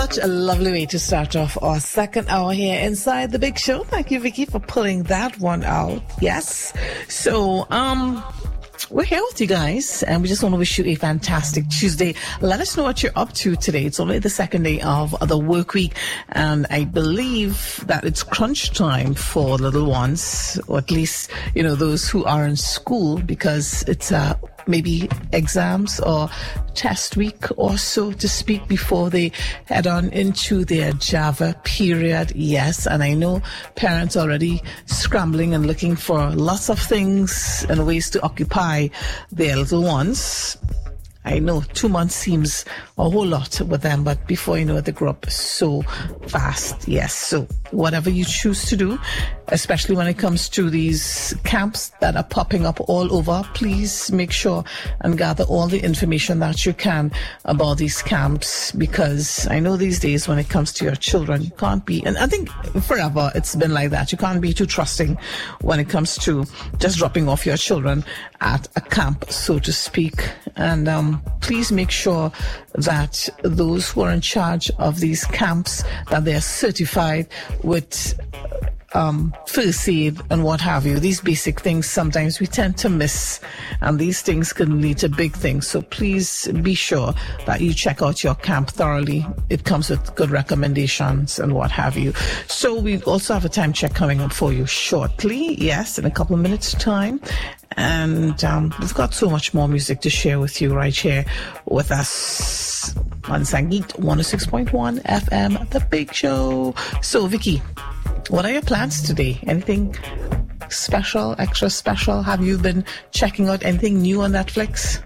Such a lovely way to start off our second hour here inside the big show. Thank you, Vicky, for pulling that one out. Yes. So, we're here with you guys, and we just want to wish you a fantastic Tuesday. Let us know what you're up to today. It's only the second day of the work week, and I believe that it's crunch time for little ones, or at least, those who are in school, because it's maybe exams or test week or so to speak before they head on into their Java period. Yes, and I know parents already scrambling and looking for lots of things and ways to occupy their little ones. I know 2 months seems a whole lot with them, but before you know it, they grow up so fast. Yes, so whatever you choose to do, especially when it comes to these camps that are popping up all over, please make sure and gather all the information that you can about these camps, because I know these days when it comes to your children, you can't be, and I think forever it's been like that, you can't be too trusting when it comes to just dropping off your children at a camp, so to speak. And please make sure that those who are in charge of these camps, that they are certified with first aid and what have you. These basic things sometimes we tend to miss, and these things can lead to big things. So please be sure that you check out your camp thoroughly. It comes with good recommendations and what have you. So we also have a time check coming up for you shortly. Yes, in a couple of minutes' time. And we've got so much more music to share with you right here with us on Sangeet 106.1 FM, The Big Show. So, Vicky, what are your plans today? Anything special, extra special? Have you been checking out anything new on Netflix?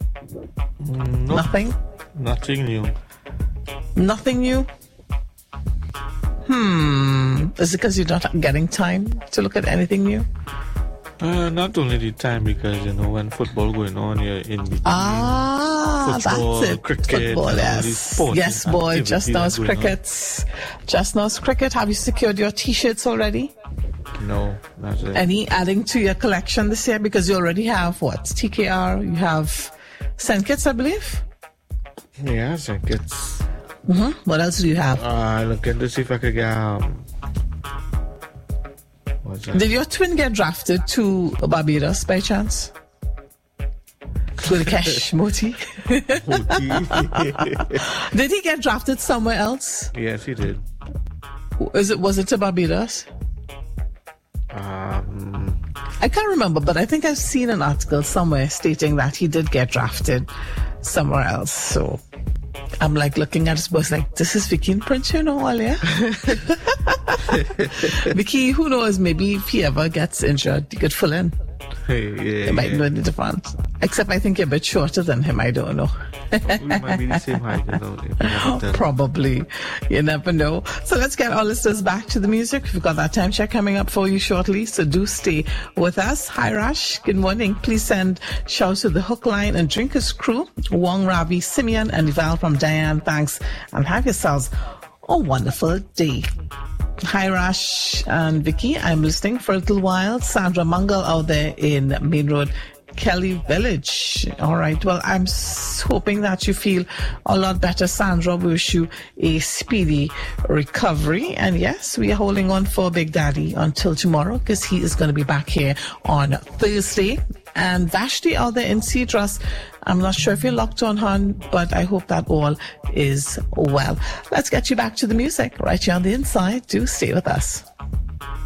No, Nothing? Nothing new. Nothing new? Is it because you're not getting time to look at anything new? Not only the time, because when football going on, you're in between football, that's it. cricket, football, and all yes. these sports. Yes, boy. Just now it's cricket. Just now it's cricket. Have you secured your T-shirts already? No, not yet. Any adding to your collection this year? Because you already have what? TKR. You have St. Kitts, I believe. Yeah, St. Kitts. What else do you have? Looking to see if I could get. Did your twin get drafted to Barbados by chance? Gulkesh Moti? Did he get drafted somewhere else? Yes, he did. Was it to Barbados? I can't remember, but I think I've seen an article somewhere stating that he did get drafted somewhere else. So I'm like looking at his bus like, this is Vicky and Prince, Alia. Vicky, who knows, maybe if he ever gets injured, he could fill in. He might know the difference. Except I think you're a bit shorter than him, I don't know. We might be the same height, Probably. You never know. So let's get our listeners back to the music. We've got that time check coming up for you shortly, so do stay with us. Hi, Rash. Good morning. Please send shouts to the Hook Line and Drinkers crew, Wong, Ravi, Simeon, and Val from Diane. Thanks, and have yourselves a wonderful day. Hi, Rash and Vicky. I'm listening for a little while. Sandra Mangal out there in Main Road, Kelly Village. All right. Well, I'm hoping that you feel a lot better, Sandra. We wish you a speedy recovery. And yes, we are holding on for Big Daddy until tomorrow, because he is going to be back here on Thursday. And Vashti out there in Cedros, I'm not sure if you're locked on, hon, but I hope that all is well. Let's get you back to the music right here on the inside. Do stay with us.